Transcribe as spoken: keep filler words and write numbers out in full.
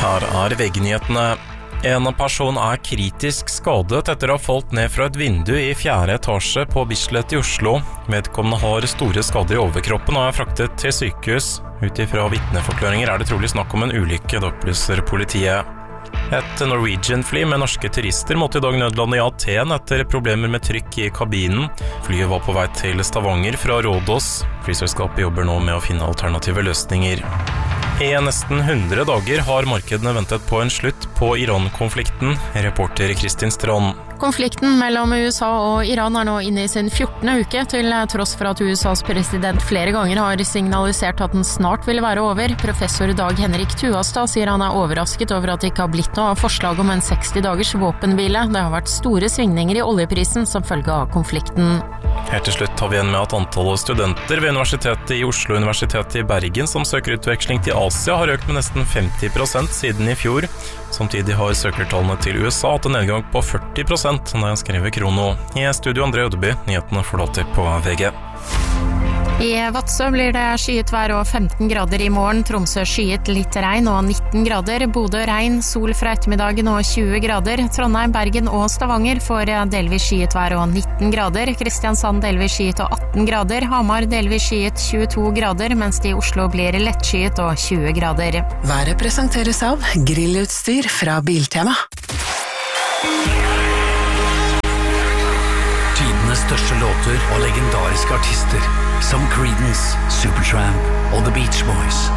Her er V G-nyhetene. En person er kritisk skadet etter å ha falt ned fra et vindu i fjerde etasje på Bislett i Oslo. Vedkommende har store skader i overkroppen og er fraktet til sykehus. Ut ifra vitneforklaringer er det trolig snakk om en ulykke, det opplyser politiet. Et Norwegian-fly med norske turister måtte i dag nødlande i Aten etter problemer med trykk i kabinen. Flyet var på vei til Stavanger fra Rådås. Flyselskapet jobber nå med å finne alternative løsninger. I nesten hundre dager har markedene ventet på en slutt på Iran-konflikten, reporter Kristin Strand. Konflikten mellom U S A og Iran er nå inne i sin fjortende uke, til tross for at U S A's president flere ganger har signalisert at den snart vil være over. Professor Dag Henrik Tuastad sier han er overrasket over at det ikke har blitt noe av forslag om en seksti dagers våpenhvile. Det har vært store svingninger i oljeprisen som følge av konflikten. Helt til slutt har vi igjen med at antallet studenter ved Universitetet i Oslo og Universitetet i Bergen som søker utveksling til Asia har økt med nesten femti prosent siden i fjor. Samtidig har søkertallene til U S A hatt en nedgang på førti prosent, når jeg skriver Krono. I studio André Ødeby, nyhetene får du alltid på V G. I Vadsø blir det skyet vær og femten grader i morgen, Tromsø skyet litt regn og nitten grader, Bodø regn, sol fra ettermiddagen og tjue grader, Trondheim, Bergen og Stavanger får delvis skyet vær og nitten grader, Kristiansand delvis skyet og atten grader, Hamar delvis skyet tjueto grader, mens det i Oslo blir lettskyet og tjue grader. Været presenteres av grillutstyr fra Biltema. Tidenes største låter og legendariske artister som Creedence, Supertramp og The Beach Boys.